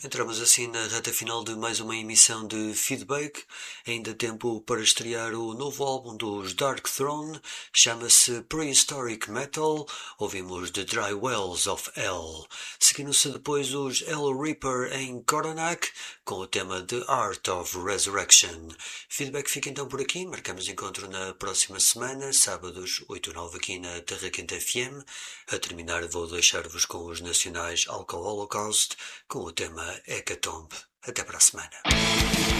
Entramos assim na reta final de mais uma emissão de Feedback. Ainda tempo para estrear o novo álbum dos Dark Throne, chama-se Prehistoric Metal. Ouvimos The Dry Wells of Hell. Seguindo-se depois os Hell Reaper em Coronac, com o tema The Art of Resurrection. Feedback fica então por aqui. Marcamos encontro na próxima semana, sábados 8 e 9 aqui na Terra Quente FM. A terminar vou deixar-vos com os nacionais Alcohol Holocaust, com o tema Hecatombe. Até para a semana.